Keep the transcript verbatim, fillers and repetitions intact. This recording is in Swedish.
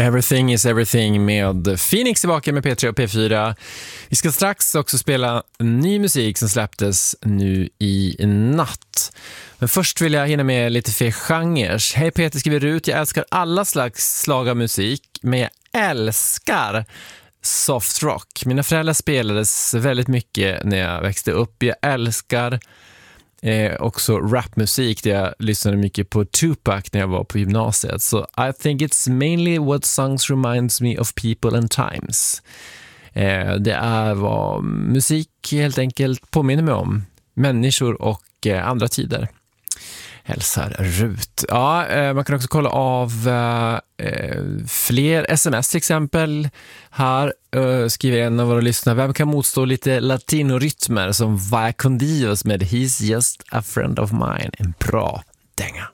Everything is everything med Phoenix tillbaka med P tre och P fyra. Vi ska strax också spela ny musik som släpptes nu i natt. Men först vill jag hinna med lite fler genrer. Hej Peter, skriver ut. Jag älskar alla slags slag av musik, men jag älskar soft rock. Mina föräldrar spelades väldigt mycket när jag växte upp. Jag älskar Eh, också rapmusik, där jag lyssnade mycket på Tupac när jag var på gymnasiet. Så so I think it's mainly what songs reminds me of people and times. Eh, det är vad musik helt enkelt påminner mig om. Människor och eh, andra tider. Hälsar Rut. Ja, eh, man kan också kolla av eh, fler sms till exempel. Här eh, skriver en av våra lyssnare: vem kan motstå lite latinorytmer som Via con Dios med He's Just a Friend of Mine? En bra dänga.